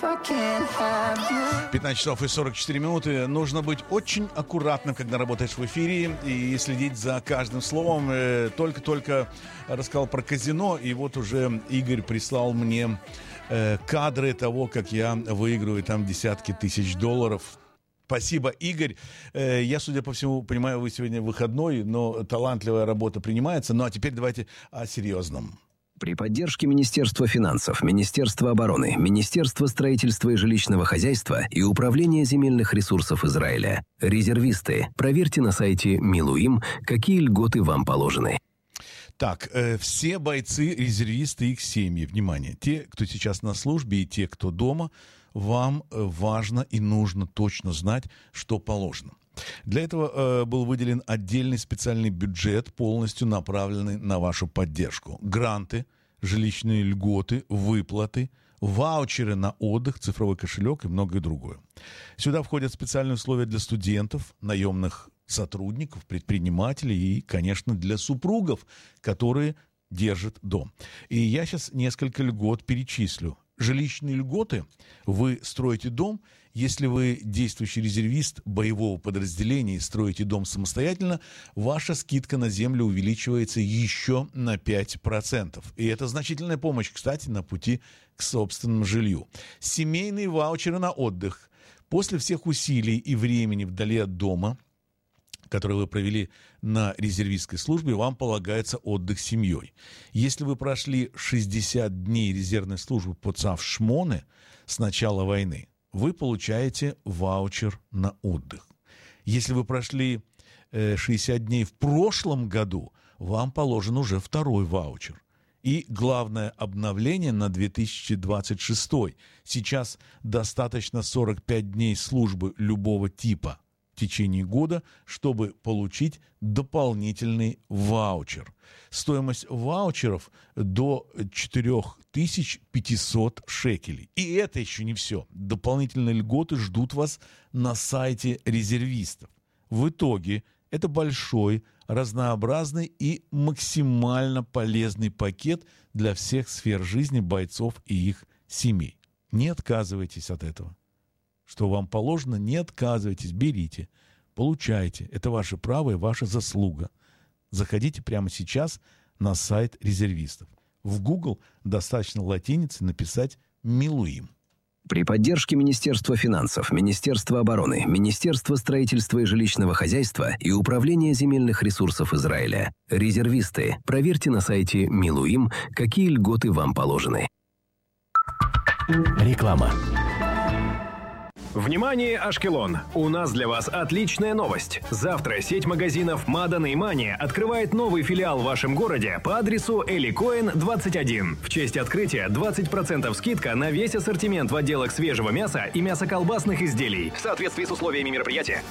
15 часов и 44 минуты. Нужно быть очень аккуратным, когда работаешь в эфире, и следить за каждым словом. Только рассказал про казино, и вот уже Игорь прислал мне кадры того, как я выигрываю там десятки тысяч долларов. Спасибо, Игорь. Я, судя по всему, понимаю, вы сегодня выходной, но талантливая работа принимается. Ну а теперь давайте о серьезном. При поддержке Министерства финансов, Министерства обороны, Министерства строительства и жилищного хозяйства и Управления земельных ресурсов Израиля. Резервисты. Проверьте на сайте Милуим, какие льготы вам положены. Так, все бойцы, резервисты и их семьи, внимание, те, кто сейчас на службе и те, кто дома, вам важно и нужно точно знать, что положено. Для этого был выделен отдельный специальный бюджет, полностью направленный на вашу поддержку. Гранты, жилищные льготы, выплаты, ваучеры на отдых, цифровой кошелек и многое другое. Сюда входят специальные условия для студентов, наемных сотрудников, предпринимателей и, конечно, для супругов, которые держат дом. И я сейчас несколько льгот перечислю. Жилищные льготы. Вы строите дом, если вы действующий резервист боевого подразделения и строите дом самостоятельно, ваша скидка на землю увеличивается еще на 5%. И это значительная помощь, кстати, на пути к собственному жилью. Семейные ваучеры на отдых. После всех усилий и времени вдали от дома, который вы провели на резервистской службе, вам полагается отдых с семьей. Если вы прошли 60 дней резервной службы по ЦАВ Шмоне с начала войны, вы получаете ваучер на отдых. Если вы прошли 60 дней в прошлом году, вам положен уже второй ваучер. И главное обновление на 2026. Сейчас достаточно 45 дней службы любого типа в течение года, чтобы получить дополнительный ваучер. Стоимость ваучеров до 4500 шекелей. И это еще не все. Дополнительные льготы ждут вас на сайте резервистов. В итоге это большой, разнообразный и максимально полезный пакет для всех сфер жизни бойцов и их семей. Не отказывайтесь от этого. Что вам положено, не отказывайтесь, берите, получайте. Это ваше право и ваша заслуга. Заходите прямо сейчас на сайт резервистов. В Google достаточно латиницы написать «Милуим». При поддержке Министерства финансов, Министерства обороны, Министерства строительства и жилищного хозяйства и Управления земельных ресурсов Израиля. Резервисты. Проверьте на сайте Милуим, какие льготы вам положены. Реклама. Внимание, Ашкелон! У нас для вас отличная новость. Завтра сеть магазинов Мадан и Мани открывает новый филиал в вашем городе по адресу Эли Коэн, 21. В честь открытия 20% скидка на весь ассортимент в отделах свежего мяса и мясоколбасных изделий в соответствии с условиями мероприятия.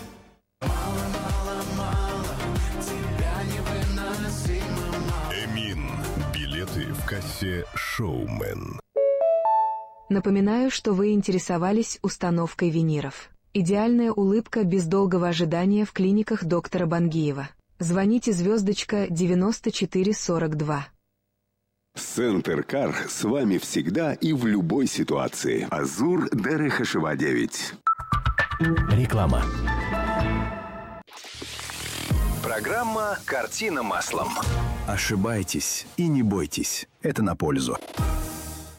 Эмин. Билеты в кассе «Шоумен». Напоминаю, что вы интересовались установкой виниров. Идеальная улыбка без долгого ожидания в клиниках доктора Бангиева. Звоните звездочка 9442. Центр Кар с вами всегда и в любой ситуации. Азур Дерех Ашива 9. Реклама. Программа «Картина маслом». Ошибайтесь и не бойтесь. Это на пользу.